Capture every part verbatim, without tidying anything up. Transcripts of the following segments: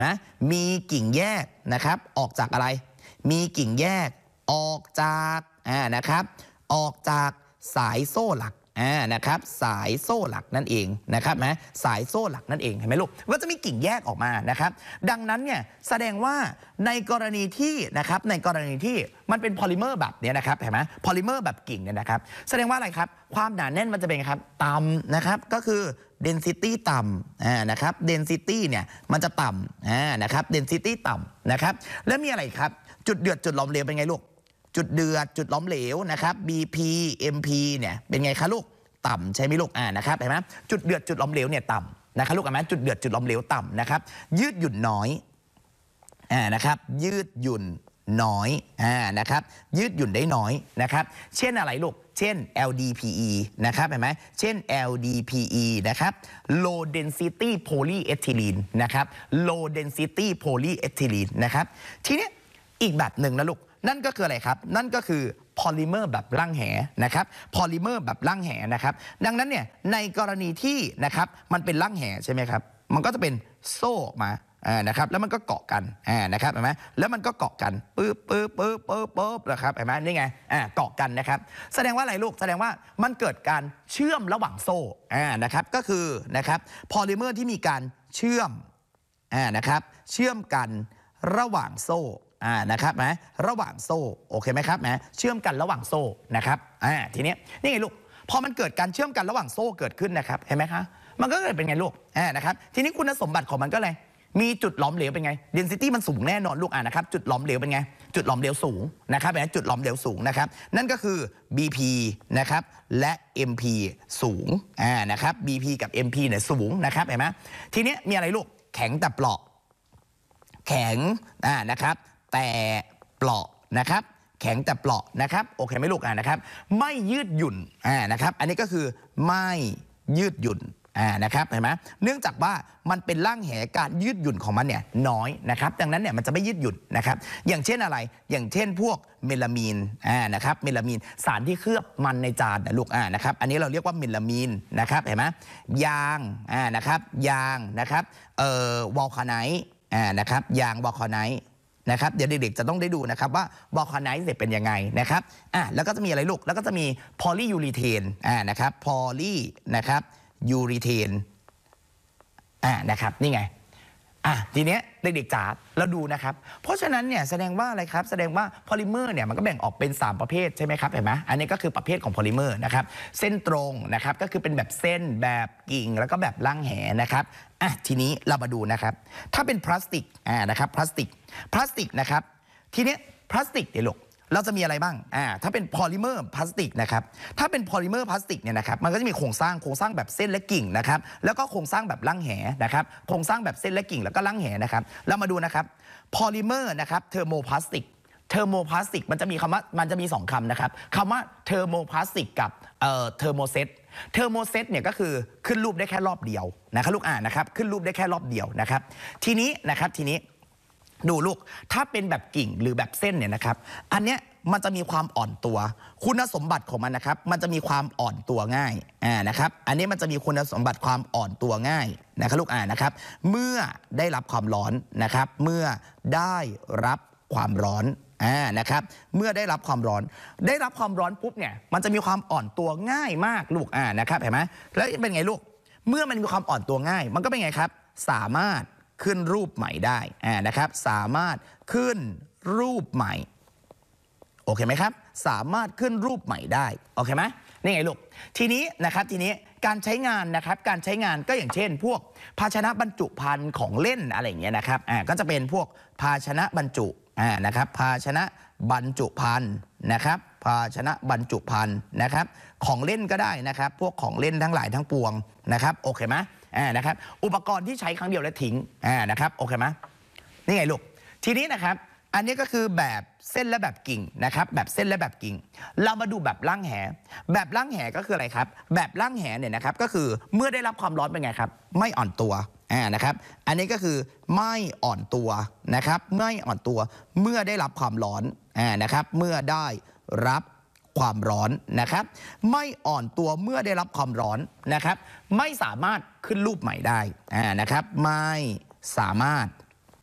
นะมีกิ่งแยกนะครับออกจากอะไรมีกิ่งแยกออกจากอ่านะครับออกจากสายโซ่หลักอ่านะครับสายโซ่หลักนั่นเองนะครับนะสายโซ่หลักนั่นเองเห็นไหมลูกก็จะมีกิ่งแยกออกมานะครับดังนั้นเนี่ยแสดงว่าในกรณีที่นะครับในกรณีที่มันเป็นพอลิเมอร์แบบนี้นะครับเห็นไหมพอลิเมอร์แบบกิ่งเนี่ยนะครับแสดงว่าอะไรครับความหนาแน่นมันจะเป็นครับต่ำนะครับก็คือ density ต่ำอ่านะครับ density เนี่ยมันจะต่ำอ่านะครับ density ต่ำนะครับแล้วมีอะไรครับจุดเดือดจุดหลอมเหลวเป็นไงลูกจุดเดือดจุดหลอมเหลวนะครับ บี พี เอ็ม พี เนี่ยเป็นไงคะลูกต่ำใช่ไหมลูกอ่านะครับเห็นไหมจุดเดือดจุดหลอมเหลวเนี่ยต่ำนะครับลูกเห็นไหมจุดเดือดจุดหลอมเหลวต่ำนะครับยืดหยุ่นน้อยอ่านะครับยืดหยุ่นน้อยอ่านะครับยืดหยุ่นได้น้อยนะครับเช่นอะไรลูกเช่น แอล ดี พี อี นะครับเห็นไหมเช่น แอล ดี พี อี นะครับ low density polyethylene นะครับ low density polyethylene นะครับทีนี้อีกแบบหนึ่งนะลูกนั่นก็คืออะไรครับนั่นก็คือพอลิเมอร์แบบร่างแหนะครับพอลิเมอร์แบบร่างแหนะครับดังนั้นเนี่ยในกรณีที่นะครับมันเป็นร่างแหใช่ไหมครับมันก็จะเป็นโซ่ออกมาอ่านะครับแล้วมันก็เกาะกันอ่านะครับเห็นไหมแล้วมันก็เกาะกันปึ๊บปึ๊บปึ๊บปึ๊บปึ๊บนะครับเห็นไหมนี่ไงอ่าเกาะกันนะครับแสดงว่าอะไรลูกแสดงว่ามันเกิดการเชื่อมระหว่างโซ่อ่านะครับก็คือนะครับพอลิเมอร์ที่มีการเชื่อมอ่านะครับเชื่อมกันระหว่างโซ่อ่านะครับนะระหว่างโซ่โอเคไหมครับนะเชื่อมกันระหว่างโซ่นะครับอ่าทีนี้นี่ไงลูกพอมันเกิดการเชื่อมกันระหว่างโซ่เกิดขึ้นนะครับเห็นไหมคะมันก็เกิดเป็นไงลูกอ่านะครับทีนี้คุณสมบัติของมันก็เลยมีจุดหลอมเหลวเป็นไง density มันสูงแน่นอนลูกอ่านะครับจุดหลอมเหลวเป็นไงจุดหลอมเหลวสูงนะครับนะจุดหลอมเหลวสูงนะครับนั่นก็คือ บี พี นะครับและ เอ็ม พี สูงอ่านะครับ บี พี กับ เอ็ม พี เนี่ยสูงนะครับเห็นไหมทีนี้มีอะไรลูกแข็งแต่เปราะแข็งอ่านะครับแต่เปราะนะครับแข็งแต่เปราะนะครับโอเคไหมลูกอ่านะครับไม่ยืดหยุ่นอ่านะครับอันนี้ก็คือไม่ยืดหยุ่นอ่านะครับเห็นไหมเนื่องจากว่ามันเป็นร่างแหการยืดหยุ่นของมันเนี่ยน้อยนะครับดังนั้นเนี่ยมันจะไม่ยืดหยุ่นนะครับอย่างเช่นอะไรอย่างเช่นพวกเมลามีนอ่านะครับเมลามีนสารที่เคลือบมันในจานนะลูกอ่านะครับอันนี้เราเรียกว่าเมลามีนนะครับเห็นไหมยางอ่านะครับยางนะครับเอ่อวอลคาไนท์อ่านะครับยางวอลคาไนท์นะครับเดี๋ยวเด็กๆจะต้องได้ดูนะครับว่าวอลคาไนท์เป็นยังไงนะครับอ่ะแล้วก็จะมีอะไรลูกแล้วก็จะมีพอลียูรีเทนอ่านะครับพอลีนะครับยูรีเทนอ่านะครับนี่ไงอ่ะทีเนี้ยเด็กๆจ๋าเราดูนะครับเพราะฉะนั้นเนี่ยแสดงว่าอะไรครับแสดงว่าพอลิเมอร์เนี่ยมันก็แบ่งออกเป็นสามประเภทใช่ไหมครับเห็นไหมอันนี้ก็คือประเภทของพอลิเมอร์นะครับเส้นตรงนะครับก็คือเป็นแบบเส้นแบบกิ่งแล้วก็แบบร่างแหนะครับอ่ะทีนี้เรามาดูนะครับถ้าเป็นพลาสติกอ่านะครับพลาสติกพลาสติกนะครับทีนี้พลาสติกเดี๋ยวลูกเราจะมีอะไรบ้างอ่าถ้าเป็นพอลิเมอร์พลาสติกนะครับถ้าเป็นพอลิเมอร์พลาสติกเนี่ยนะครับมันก็จะมีโครงสร้างโครงสร้างแบบเส้นและกิ่งนะครับแล้วก็โครงสร้างแบบร่างแหนะครับโครงสร้างแบบเส้นและกิ่งแล้วก็ร่างแหนะครับเรามาดูนะครับพอลิเมอร์นะครับเทอร์โมพลาสติกเทอร์โมพลาสติกมันจะมีคำว่ามันจะมีสองคำนะครับคำว่าเทอร์โมพลาสติกกับเอ่อเทอร์โมเซตเทอร์โมเซตเนี่ยก็คือขึ้นรูปได้แค่รอบเดียวนะครับลูกอ่านนะครับขึ้นรูปได้แค่รอบเดียวนะครับทีนี้นะครับทีนี้ดูลูกถ้าเป็นแบบกิ่งหรือแบบเส้นเนี่ยนะครับอันเนี้ยมันจะมีความอ่อนตัวคุณสมบัติของมันนะครับมันจะมีความอ่อนตัวง่ายอ่านะครับอันนี้มันจะมีคุณสมบัติความอ่อนตัวง่ายนะครับลูกอ่านนะครับเมื่อได้รับความร้อนนะครับเมื่อได้รับความร้อนอ่านะครับเมื่อได้รับความร้อนได้รับความร้อนปุ๊บเนี่ยมันจะมีความอ่อนตัวง่ายมากลูกอ่านะครับเห็นไหมแล้วเป็นไงลูกเมื่อมันมีความอ่อนตัวง่ายมันก็เป็นไงครับสามารถขึ้นรูปใหม่ได้อ่านะครับสามารถขึ้นรูปใหม่โอเคไหมครับสามารถขึ้นรูปใหม่ได้โอเคไหมนี่ไงลูกทีนี้นะครับทีนี้การใช้งานนะครับการใช้งานก็อย่างเช่นพวกภาชนะบรรจุภัณฑ์ของเล่นอะไรอย่างเงี้ยนะครับอ่าก็จะเป็นพวกภาชนะบรรจุอ่านะครับภาชนะบรรจุภัณฑ์นะครับภาชนะบรรจุภัณฑ์นะครับของเล่นก็ได้นะครับพวกของเล่นทั้งหลายทั้งปวงนะครับโอเคไหมอ่านะครับอุปกรณ์ที่ใช้ครั้งเดียวและทิ้งอ่านะครับโอเคไหมนี่ไงลูกทีนี้นะครับอันนี้ก็คือแบบเส้นและแบบกิ่งนะครับแบบเส้นและแบบกิ่งเรามาดูแบบร่างแหแบบร่างแหก็คืออะไรครับแบบร่างแหเนี่ยนะครับก็คือเมื่อได้รับความร้อนเป็นไงครับไม่อ่อนตัวอ่านะครับอันนี้ก็คือไม่อ่อนตัวนะครับไม่อ่อนตัวเมื่อได้รับความร้อนอ่านะครับเมื่อได้รับความร้อนนะครับไม่อ่อนตัวเมื่อได้รับความร้อนนะครับไม่สามารถขึ้นรูปใหม่ได้อ่านะครับไม่สามารถ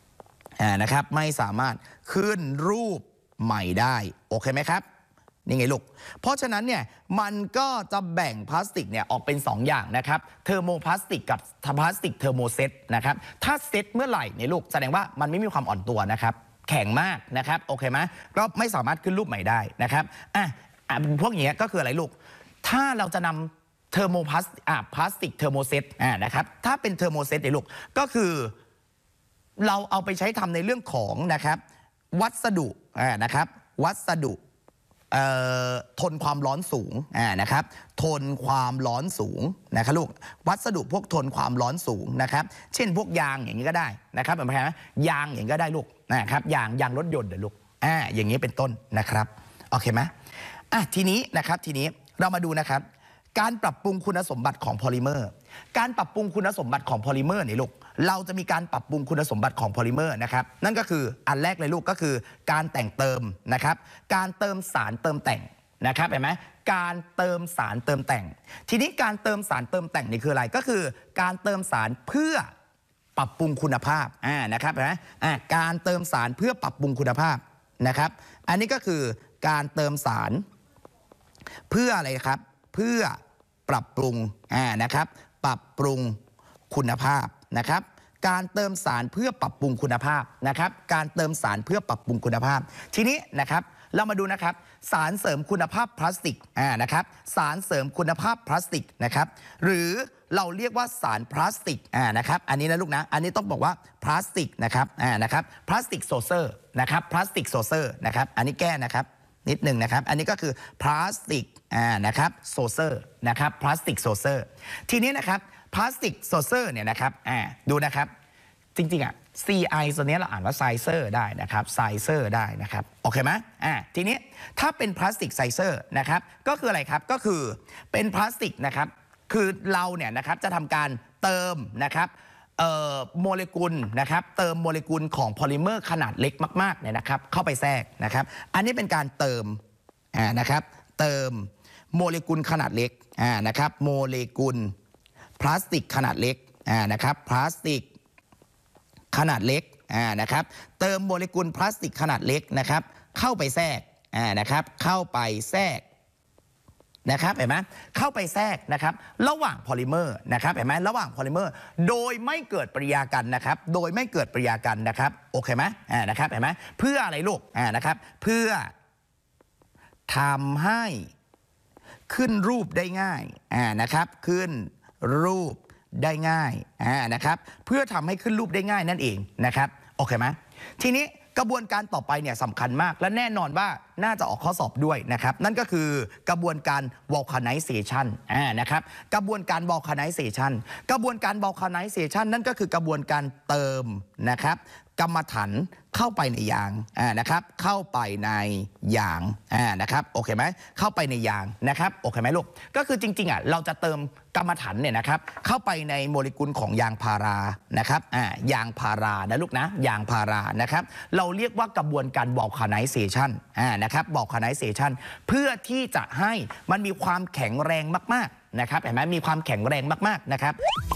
อ่านะครับไม่สามารถขึ้นรูปใหม่ได้โอเคไหมครับนี่ไงลูกเพราะฉะนั้นเนี่ยมันก็จะแบ่งพลาสติกเนี่ยออกเป็นสองอย่างนะครับเทอร์โมพลาสติกกับพลาสติกเทอร์โมเซตนะครับถ้าเซตเมื่อไหร่เนี่ยลูกแสดงว่ามันไม่มีความอ่อนตัวนะครับแข็งมากนะครับโอเคไหมก็ไม่สามารถขึ้นรูปใหม่ได้นะครับอ่ะอ่ะพวกนี้ก็คืออะไรลูกถ้าเราจะนำเทอร์โมพลาสอ่ะพลาสติกเทอร์โมเซตอ่ะนะครับถ้าเป็นเทอร์โมเซตเนี่ยลูกก็คือเราเอาไปใช้ทำในเรื่องของนะครับวัสดุอ่านะครับวัสดุทนความร้อนสูงอ่านะครับทนความร้อนสูงนะครับลูกวัสดุพวกทนความร้อนสูงนะครับเช่นพวกยางอย่างนี้ก็ได้นะครับเป็นไงนะยางอย่างนี้ก็ได้ลูกนะครับยางยางรถยนต์เดี๋ยวลูกอ่าอย่างนี้เป็นต้นนะครับโอเคไหมอ่ะทีนี้นะครับทีนี้เรามาดูนะครับการปรับปรุงคุณสมบัติของโพลิเมอร์การปรับปรุงคุณสมบัติของโพลิเมอร์นี่ลูกเราจะมีการปรับปรุงคุณสมบัติของโพลิเมอร์นะครับนั่นก็คืออันแรกเลยลูกก็คือการแต่งเติมนะครับการเติมสารเติมแต่งนะครับเห็นไหมการเติมสารเติมแต่งทีนี้การเติมสารเติมแต่งนี่คืออะไรก็คือการเติมสารเพื่อปรับปรุงคุณภาพอ่านะครับเห็นไหมอ่าการเติมสารเพื่อปรับปรุงคุณภาพนะครับอันนี้ก็คือการเติมสารเพื่ออะไรครับเพื่อปรับปรุงอ่านะครับปรับปรุงคุณภาพนะครับการเติมสารเพื่อปรับปรุงคุณภาพนะครับการเติมสารเพื่อปรับปรุงคุณภาพทีนี้นะครับเรามาดูนะครับสารเสริมคุณภาพพลาสติกอ่านะครับสารเสริมคุณภาพพลาสติกนะครับหรือเราเรียกว่าสารพลาสติกอ่านะครับอันนี้นะลูกนะอันนี้ต้องบอกว่าพลาสติกนะครับอ่านะครับพลาสติกโซเซอร์นะครับพลาสติกโซเซอร์นะครับอันนี้แก้นะครับนิดหนึ่งนะครับอันนี้ก็คือพลาสติกอ่านะครับโซเซอร์นะครับพลาสติกโซเซอร์ทีนี้นะครับพลาสติกโซเซอร์เนี่ยนะครับอ่าดูนะครับจริงๆอ่ะ ซี ไอ ตัวนี้เราอ่านว่าไซเซอร์ได้นะครับไซเซอร์ได้นะครับโอเคไหมอ่าทีนี้ถ้าเป็นพลาสติกไซเซอร์นะครับก็คืออะไรครับก็คือเป็นพลาสติกนะครับคือเราเนี่ยนะครับจะทำการเติมนะครับเอ่อโมเลกุลนะครับเติมโมเลกุลของโพลิเมอร์ขนาดเล็กมากๆเนี่ยนะครับเข้าไปแทรกนะครับอันนี้เป็นการเติมอ่านะครับเติมโมเลกุลขนาดเล็กอ่านะครับโมเลกุลพลาสติกขนาดเล็กอ่านะครับพลาสติกขนาดเล็กอ่านะครับเติมโมเลกุลพลาสติกขนาดเล็กนะครับเข้าไปแทรกอ่านะครับเข้าไปแทรกนะครับเห็นไหมเข้าไปแทรกนะครับระหว่างโพลิเมอร์นะครับเห็นไหมระหว่างโพลิเมอร์โดยไม่เกิดปฏิกิริยากันนะครับโดยไม่เกิดปฏิกิริยากันนะครับโอเคไหมอ่านะครับเห็นไหมเพื่ออะไรลูกอ่านะครับเพื่อทำให้ขึ้นรูปได้ง่ายอ่านะครับขึ้นรูปได้ง่ายอ่านะครับเพื่อทำให้ขึ้นรูปได้ง่ายนั่นเองนะครับโอเคไหมทีนี้กระบวนการต่อไปเนี่ยสำคัญมากและแน่นอนว่าน่าจะออกข้อสอบด้วยนะครับนั่นก็คือกระบวนการ vulcanization อ่านะครับกระบวนการ vulcanization กระบวนการ vulcanization นั่นก็คือกระบวนการเติมนะครับกรรมฐานเข้าไปในยางอ่านะครับเข้าไปในยางอ่านะครับโอเคไหมเข้าไปในยางนะครับโอเคไหมลูกก็คือจริงๆอ่ะเราจะเติมกรรมฐานเนี่ยนะครับเข้าไปในโมเลกุลของยางพารานะครับอ่ายางพารานะลูกนะยางพารานะครับเราเรียกว่ากระบวนการ vulcanization อ่านะครับ vulcanization เพื่อที่จะให้มันมีความแข็งแรงมากๆนะครับเห็นไหมมีความแข็งแรงมากๆนะครับ